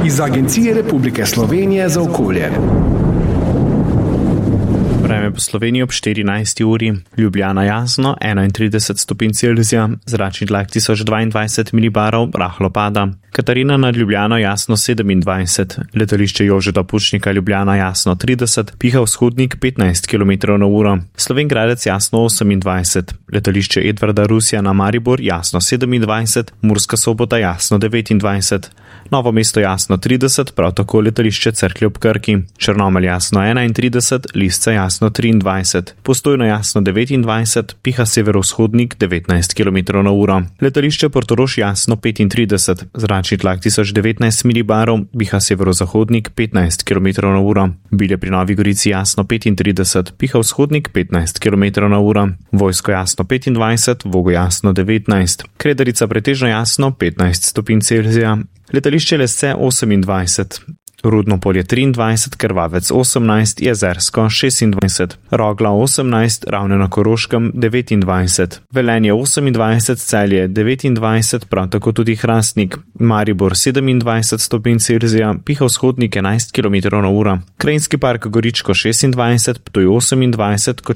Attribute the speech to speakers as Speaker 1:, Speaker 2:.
Speaker 1: iz Agencije Republike Slovenije za okolje.
Speaker 2: Vreme po Sloveniji ob 14. uri, Ljubljana jasno, 31 stopinj Celzija, zračni tlak 1022 milibarov, rahlo pada. Katarina nad Ljubljano jasno 27, letališče Jožeta Pučnika Ljubljana jasno 30, piha vzhodnik 15 km/h. Slovenj Gradec jasno 28, letališče Edvarda Rusjana Maribor jasno 27, Murska Sobota jasno 29, Novo mesto jasno 30, prav tako letališče Cerklje ob Krki, Črnomelj jasno 31, Lisca jasno 23, Postojna jasno 29, piha severovzhodnik 19 km/h. Letališče Portorož jasno 35, zračni tlak 1019 milibarov, piha severozahodnik 15 km/h. Bilje pri Novi Gorici jasno 35, piha vzhodnik 15 km/h. Vojsko jasno 25, Vogo jasno 19, Kredarica pretežno jasno 15 stopinj Celzija, letališče Lesce 28, Rudno polje 23, Krvavec 18, Jezersko 26, Rogla 18, Ravne na Koroškem 29, Velenje 28, Celje 29, prav tako tudi Hrastnik, Maribor 27 stopinj Celzija, piha vzhodnik 11 km/h, Krajinski park Goričko 26, Ptuj 28,